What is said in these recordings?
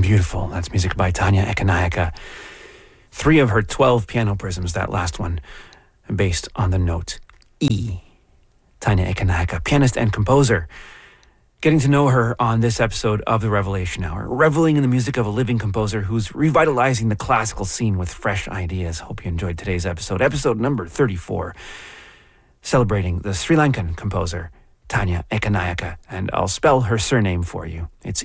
Beautiful. That's music by Tanya Ekanayaka. 3 of her 12 piano prisms, that last one, based on the note E. Tanya Ekanayaka, pianist and composer. Getting to know her on this episode of The Revelation Hour, reveling in the music of a living composer who's revitalizing the classical scene with fresh ideas. Hope you enjoyed today's episode number 34, celebrating the Sri Lankan composer Tanya Ekanayaka, and I'll spell her surname for you. It's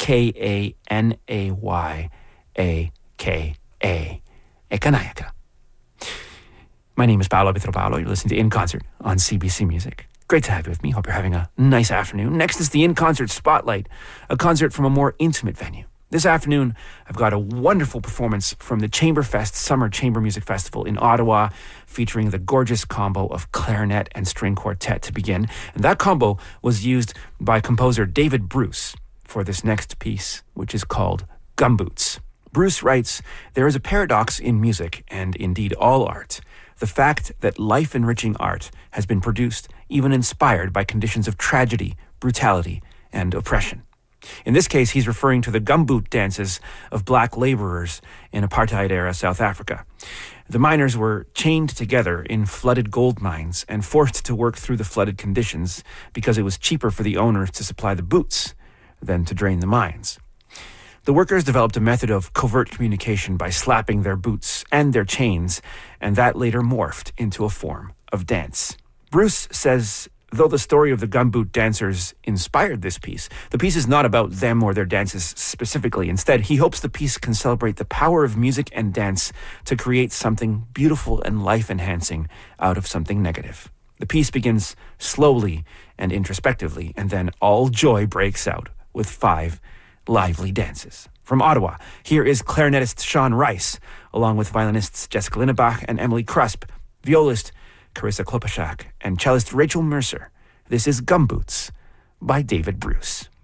Ekanayaka. Ekanayaka. My name is Paolo Pietropalo. You're listening to In Concert on CBC Music. Great to have you with me. Hope you're having a nice afternoon. Next is the In Concert Spotlight, a concert from a more intimate venue. This afternoon, I've got a wonderful performance from the Chamberfest Summer Chamber Music Festival in Ottawa, featuring the gorgeous combo of clarinet and string quartet to begin. And that combo was used by composer David Bruce for this next piece, which is called Gumboots. Bruce writes, "There is a paradox in music, and indeed all art. The fact that life-enriching art has been produced, even inspired by conditions of tragedy, brutality, and oppression." In this case, he's referring to the gumboot dances of black laborers in apartheid-era South Africa. The miners were chained together in flooded gold mines and forced to work through the flooded conditions because it was cheaper for the owners to supply the boots than to drain the mines. The workers developed a method of covert communication by slapping their boots and their chains, and that later morphed into a form of dance. Bruce says, though the story of the gumboot dancers inspired this piece, the piece is not about them or their dances specifically. Instead, he hopes the piece can celebrate the power of music and dance to create something beautiful and life-enhancing out of something negative. The piece begins slowly and introspectively, and then all joy breaks out with 5 lively dances. From Ottawa, here is clarinetist Sean Rice, along with violinists Jessica Linnebach and Emily Krusp, violist Carissa Kloposhak, and cellist Rachel Mercer. This is Gumboots by David Bruce.